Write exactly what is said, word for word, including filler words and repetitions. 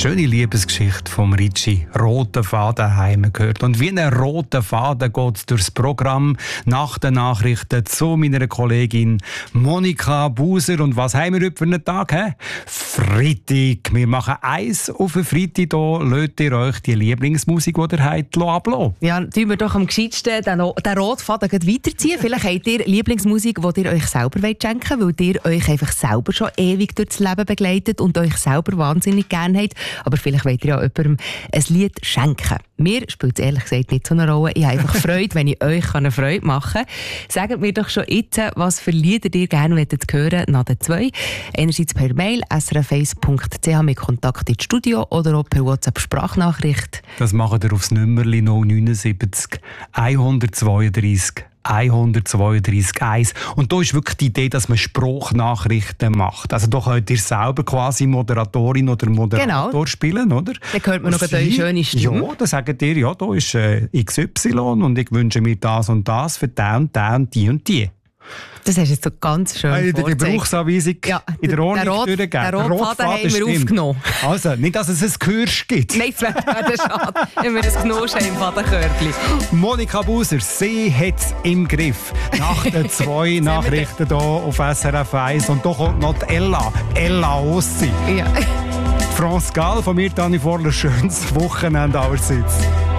Schöne Liebesgeschichte vom Ritchie. Roten Faden haben wir gehört. Und wie ein roter Faden geht es durchs Programm nach den Nachrichten zu meiner Kollegin Monika Buser. Und was haben wir heute für einen Tag? He? Freitag. Wir machen eins auf den Freitag. Da lasst ihr euch die Lieblingsmusik, die ihr habt, ablassen. Ja, tun wir doch am gescheitsten den, den roten Faden weiterziehen. Vielleicht habt ihr Lieblingsmusik, die ihr euch selber schenken wollt, weil ihr euch einfach selber schon ewig durchs Leben begleitet und euch selber wahnsinnig gerne habt. Aber vielleicht wollt ihr ja jemandem ein Lied schenken. Mir spielt es ehrlich gesagt nicht so eine Rolle. Ich habe einfach Freude, wenn ich euch eine Freude machen kann. Sagt mir doch schon jetzt, was für Lieder ihr gerne hören wollt, nach den zwei. Einerseits per Mail s r f eins punkt c h mit Kontakt ins Studio oder auch per WhatsApp-Sprachnachricht. Das macht ihr aufs Nummerli null neun sieben eins zwei drei eins zwei drei eins. Und da ist wirklich die Idee, dass man Sprachnachrichten macht. Also da könnt ihr selber quasi Moderatorin oder Moderator genau. spielen, oder? Dann hört man noch eine schöne Stimme. Ja, dann sagt ihr, ja, da ist äh, X Y und ich wünsche mir das und das für den und den und die und die. Das hast du jetzt so ganz schön in der Gebrauchsanweisung ja, in der Ordnung durchgegeben. Den Rotfaden haben wir stimmt. aufgenommen. Also, nicht, dass es ein Gehirsch gibt. Nein, das wäre schade, wenn wir das genommen haben im Fadenkörpchen. Monika Buser, sie hat es im Griff. Nach den zwei Nachrichten hier auf S R F eins. Und da kommt noch die Ella. Ella Ossi. Ja. France Gall, von mir, Dani Vorler, schönes Wochenende allerseits.